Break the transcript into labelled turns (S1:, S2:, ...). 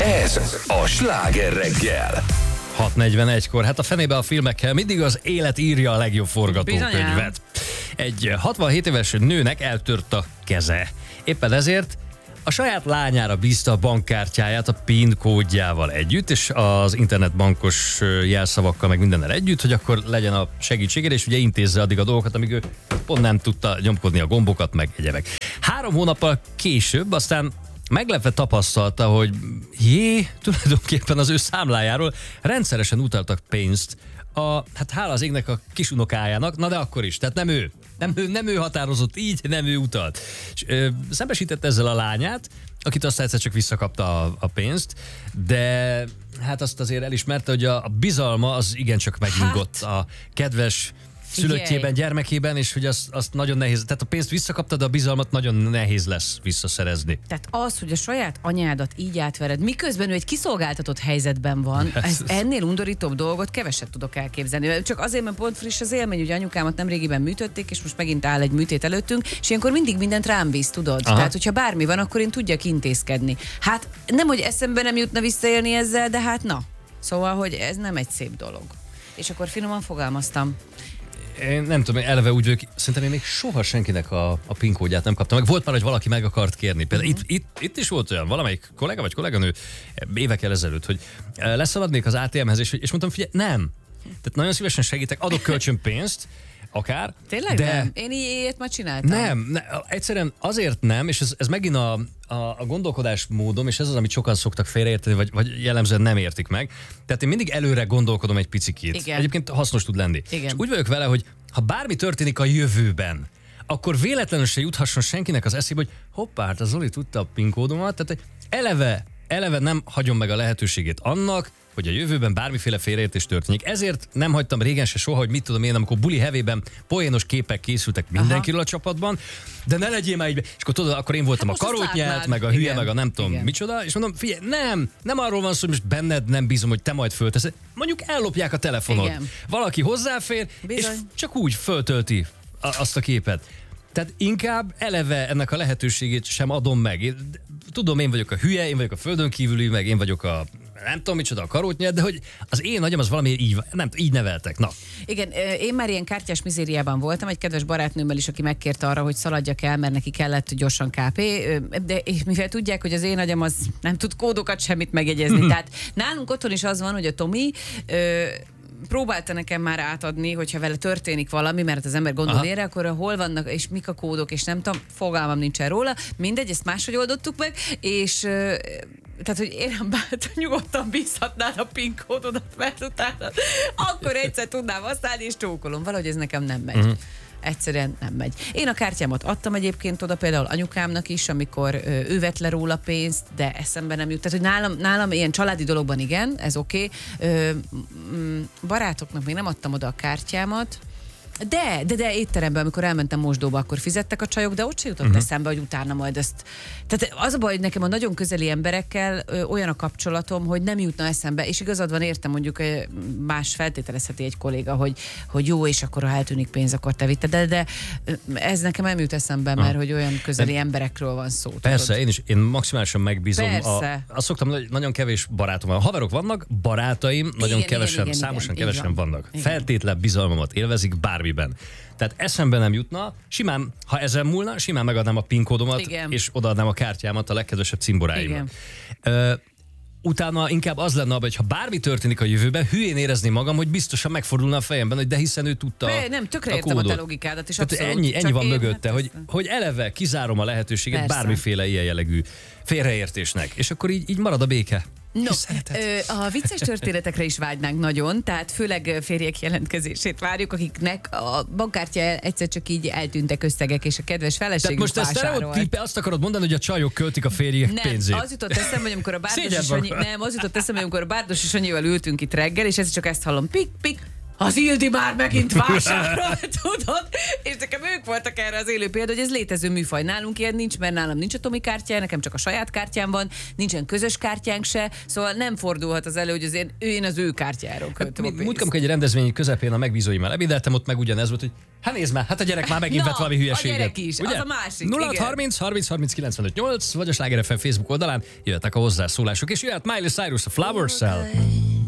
S1: Ez a Sláger reggel.
S2: 6:41-kor, hát a fenébe a filmekkel mindig az élet írja a legjobb forgatókönyvet. Egy 67 éves nőnek eltört a keze. Éppen ezért a saját lányára bízta a bankkártyáját a PIN kódjával együtt, és az internetbankos jelszavakkal meg mindennel együtt, hogy akkor legyen a segítségére, és ugye intézze addig a dolgokat, amíg ő pont nem tudta nyomkodni a gombokat, meg egyebek. 3 hónappal később aztán meglepve tapasztalta, hogy tulajdonképpen az ő számlájáról rendszeresen utaltak pénzt hát hála az égnek a kisunokájának, na de akkor is, tehát nem ő határozott így, nem ő utalt. És szembesített ezzel a lányát, akit aztán egyszer csak visszakapta a pénzt, de hát azt azért elismerte, hogy a bizalma az igencsak megingott a kedves szülöttjében, gyermekében, és hogy azt nagyon nehéz, tehát a pénzt visszakaptad, de a bizalmat nagyon nehéz lesz visszaszerezni.
S3: Tehát az, hogy a saját anyádat így átvered, miközben ő egy kiszolgáltatott helyzetben van, ennél undorítóbb dolgot keveset tudok elképzelni. Csak azért, mert pont friss az élmény, hogy anyukámat nemrégiben műtötték, és most megint áll egy műtét előttünk, és ilyenkor mindig mindent rám bíz, tudod? Aha. Tehát, hogyha bármi van, akkor én tudjak intézkedni. Hát nem, hogy eszembe nem jutna visszaélni ezzel, de hát na. Szóval, hogy ez nem egy szép dolog. És akkor finoman fogalmaztam.
S2: Én nem tudom, eleve úgy vagyok, szerintem én még soha senkinek a PIN kódját nem kaptam. Meg volt már, hogy valaki meg akart kérni. Például itt is volt olyan, valamelyik kollega vagy kolléganő évekkel ezelőtt, hogy leszaladnék az ATM-hez, és mondtam, figyelj, nem. Tehát nagyon szívesen segítek, adok kölcsön pénzt, akár.
S3: Tényleg de nem? Én ilyet már csináltam.
S2: Nem, egyszerűen azért nem, és ez megint a gondolkodásmódom, és ez az, amit sokan szoktak félreérteni, vagy jellemzően nem értik meg. Tehát én mindig előre gondolkodom egy picikét.
S3: Igen.
S2: Egyébként hasznos tud lenni.
S3: Igen. És
S2: úgy vagyok vele, hogy ha bármi történik a jövőben, akkor véletlenül se juthasson senkinek az eszébe, hogy hoppá, hát a Zoli tudta a PIN kódomat, tehát eleve nem hagyom meg a lehetőségét annak, hogy a jövőben bármiféle félreértés történik. Ezért nem hagytam régen se soha, hogy mit tudom én, amikor buli hevében poénos képek készültek mindenkiről a csapatban, de ne legyél már így. És akkor tudod, akkor én voltam hát a karótnyelt, meg a hülye, igen, meg a nem tudom micsoda, és mondom, figyelj, nem arról van szó, hogy most benned nem bízom, hogy te majd fölteszed. Mondjuk ellopják a telefonod. Igen. Valaki hozzáfér, bizony, és csak úgy föltölti azt a képet. Tehát inkább eleve ennek a lehetőségét sem adom meg. Tudom, én vagyok a hülye, én vagyok a földön kívüli, meg én vagyok a nem tudom micsoda, a karótnyert, de hogy az én agyam az valami így neveltek. Na.
S3: Igen, én már ilyen kártyás mizériában voltam, egy kedves barátnőmmel is, aki megkérte arra, hogy szaladjak el, mert neki kellett gyorsan KP, de mivel tudják, hogy az én agyam az nem tud kódokat semmit megjegyezni. Tehát nálunk otthon is az van, hogy a Tomi próbálta nekem már átadni, hogyha vele történik valami, mert az ember gondol ére, akkor hol vannak, és mik a kódok, és nem tudom, fogalmam nincsen róla. Mindegy, ezt máshogy oldottuk meg, és tehát, hogy én nyugodtan bízhatnád a PIN kódodat, mert utána akkor egyszer tudnám használni, és csókolom. Valahogy ez nekem nem megy. Egyszerűen nem megy. Én a kártyámat adtam egyébként oda például anyukámnak is, amikor ő vett le róla pénzt, de eszembe nem jut. Tehát, hogy nálam ilyen családi dologban igen, ez oké. Barátoknak még nem adtam oda a kártyámat, de étteremben, amikor elmentem mosdóba, akkor fizettek a csajok, de ott se jutott eszembe, hogy utána majd ezt. Tehát az a baj, hogy nekem a nagyon közeli emberekkel olyan a kapcsolatom, hogy nem jutna eszembe, és igazad van, értem, mondjuk más feltételezheti egy kolléga, hogy jó, és akkor ha eltűnik pénz, akkor te vitted, de ez nekem nem jut eszembe, mert hogy olyan közeli emberekről van szó.
S2: Persze,
S3: tudod?
S2: én maximálisan megbízom.
S3: Persze.
S2: Azt szoktam, hogy nagyon kevés barátom van. Haverok vannak, barátaim nagyon kevesen, számosan kevesen vannak. Feltétlen bizalmamat élvezik bármiben. Tehát eszembe nem jutna, simán, ha ezen múlna, simán megadnám a PIN kódomat, és odaadnám a kártyámat a legkedvesebb cimboráimnak. Utána inkább az lenne, hogy ha bármi történik a jövőben, hülyén érezni magam, hogy biztosan megfordulna a fejemben, hogy de hiszen ő tudta
S3: nem, tökre értem a te logikádat, és abszolút.
S2: Ennyi van mögötte, hogy eleve kizárom a lehetőséget bármiféle ilyen jellegű félreértésnek, és akkor így marad a béke.
S3: No, a vicces történetekre is vágynánk nagyon, tehát főleg férjek jelentkezését várjuk, akiknek a bankkártya egyszer csak így eltűntek összegek, és a kedves feleségük vásárolt.
S2: Tehát most ezt sztereotípe, azt akarod mondani, hogy a csajok költik a férjek pénzét?
S3: Nem, az jutott eszembe, hogy amikor a Bárdos és Sanyival ültünk itt reggel, és ez csak ezt hallom, pik, pik, az Ildi már megint vásárol, tudod? És nekem ők voltak erre az élő példa, hogy ez létező műfaj. Nálunk ilyen nincs, mert nálam nincs a Tomi kártyája, nekem csak a saját kártyám van, nincsen közös kártyánk se, szóval nem fordulhat az elő, hogy én az ő kártyáról költöm a pénzt.
S2: Múltkor egy rendezvény közepén a megbízóimmal ebédeltem, ott meg ugyanez volt, hogy hát nézd már, hát a gyerek már megint vett valami hülyeséget.
S3: A gyerek is, ugye? Az a másik.
S2: 0630 30 30 95 8, vagy a Sláger FM Facebook oldalán jöhetnek a hozzászólások, és jöhet Miley Cyrus a Flowers-szel.